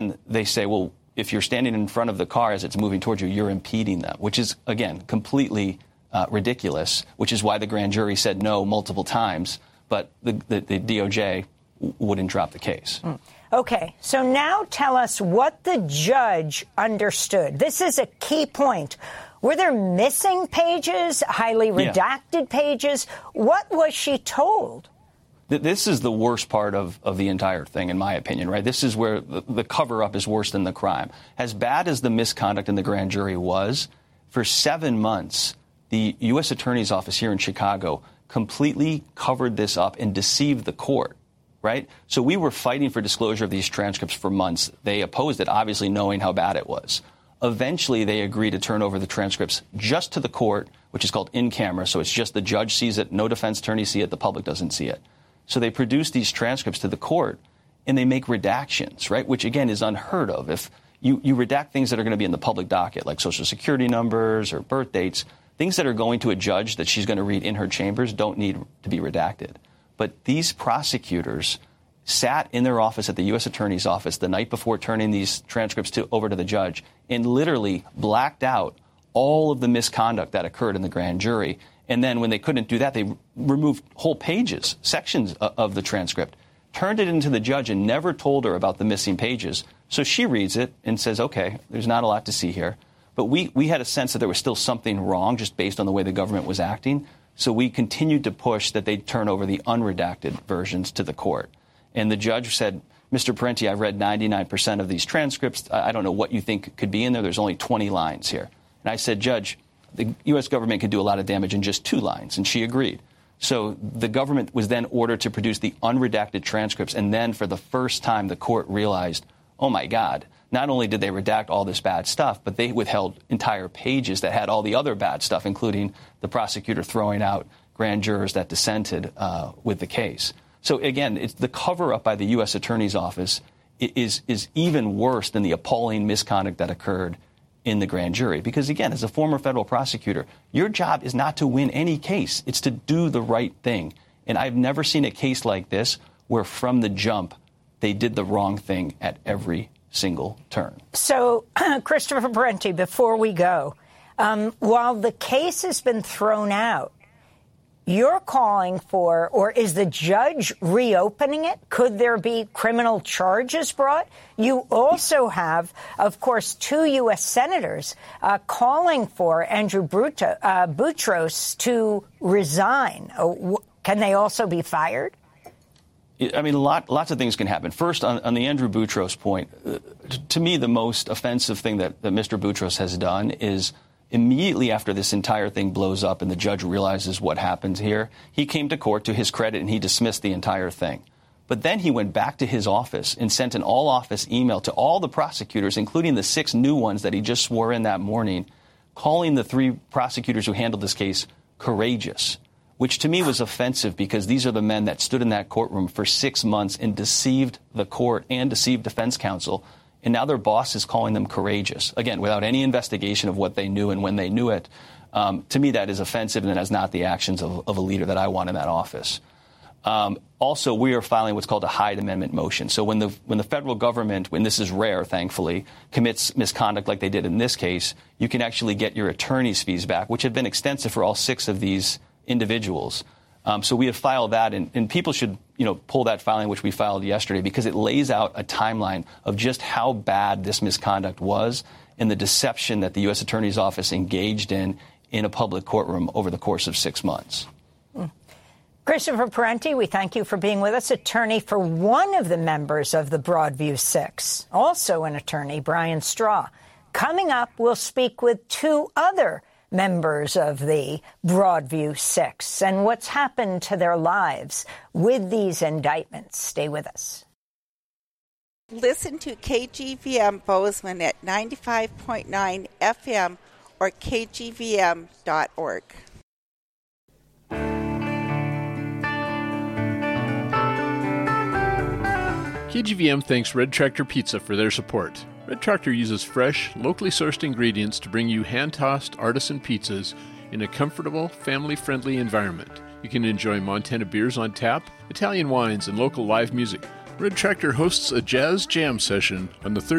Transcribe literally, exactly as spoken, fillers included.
then they say, well, if you're standing in front of the car as it's moving towards you, you're impeding them, which is, again, completely uh, ridiculous, which is why the grand jury said no multiple times, but the, the, the D O J w- wouldn't drop the case. Mm. Okay, so now tell us what the judge understood. This is a key point. Were there missing pages, highly redacted yeah. pages? What was she told? This is the worst part of, of the entire thing, in my opinion, right? This is where the, the cover-up is worse than the crime. As bad as the misconduct in the grand jury was, for seven months, the U S Attorney's Office here in Chicago completely covered this up and deceived the court, right? So we were fighting for disclosure of these transcripts for months. They opposed it, obviously knowing how bad it was. Eventually, they agreed to turn over the transcripts just to the court, which is called in camera. So it's just the judge sees it, no defense attorney see it, the public doesn't see it. So they produce these transcripts to the court, and they make redactions, right, which, again, is unheard of. If you, you redact things that are going to be in the public docket, like Social Security numbers or birth dates, things that are going to a judge that she's going to read in her chambers don't need to be redacted. But these prosecutors sat in their office at the U S Attorney's Office the night before turning these transcripts to, over to the judge and literally blacked out all of the misconduct that occurred in the grand jury. And then when they couldn't do that, they removed whole pages, sections of the transcript, turned it into the judge and never told her about the missing pages. So she reads it and says, OK, there's not a lot to see here. But we, we had a sense that there was still something wrong just based on the way the government was acting. So we continued to push that they turn over the unredacted versions to the court. And the judge said, Mister Parenti, I've read ninety-nine percent of these transcripts. I don't know what you think could be in there. There's only twenty lines here. And I said, Judge, the U S government could do a lot of damage in just two lines. And she agreed. So the government was then ordered to produce the unredacted transcripts. And then for the first time, the court realized, oh, my God, not only did they redact all this bad stuff, but they withheld entire pages that had all the other bad stuff, including the prosecutor throwing out grand jurors that dissented uh, with the case. So, again, it's the cover-up by the U S Attorney's Office is, is even worse than the appalling misconduct that occurred in the grand jury. Because, again, as a former federal prosecutor, your job is not to win any case. It's to do the right thing. And I've never seen a case like this where from the jump they did the wrong thing at every single turn. So, Christopher Parenti, before we go, um, while the case has been thrown out, you're calling for, or is the judge reopening it? Could there be criminal charges brought? You also have, of course, two U S senators uh, calling for Andrew Bruto, uh, Boutros to resign. Uh, can they also be fired? I mean, lot, lots of things can happen. First, on, on the Andrew Boutros point, uh, t- to me, the most offensive thing that, that Mister Boutros has done is immediately after this entire thing blows up and the judge realizes what happened here, he came to court to his credit and he dismissed the entire thing. But then he went back to his office and sent an all-office email to all the prosecutors, including the six new ones that he just swore in that morning, calling the three prosecutors who handled this case courageous, which to me was offensive because these are the men that stood in that courtroom for six months and deceived the court and deceived defense counsel. And now their boss is calling them courageous, again, without any investigation of what they knew and when they knew it. Um, to me, that is offensive, and that is not the actions of, of a leader that I want in that office. Um, also, we are filing what's called a Hyde Amendment motion. So when the when the federal government, when this is rare, thankfully, commits misconduct like they did in this case, you can actually get your attorney's fees back, which have been extensive for all six of these individuals. Um, so we have filed that, and, and people should, you know, pull that filing, which we filed yesterday, because it lays out a timeline of just how bad this misconduct was and the deception that the U S Attorney's Office engaged in in a public courtroom over the course of six months. Mm. Christopher Parenti, we thank you for being with us, attorney for one of the members of the Broadview Six, also an attorney, Brian Straw. Coming up, we'll speak with two other members of the Broadview Six and what's happened to their lives with these indictments. Stay with us. Listen to K G V M Bozeman at ninety-five point nine F M or K G V M dot org. K G V M thanks Red Tractor Pizza for their support. Red Tractor uses fresh, locally sourced ingredients to bring you hand-tossed artisan pizzas in a comfortable, family-friendly environment. You can enjoy Montana beers on tap, Italian wines, and local live music. Red Tractor hosts a jazz jam session on the third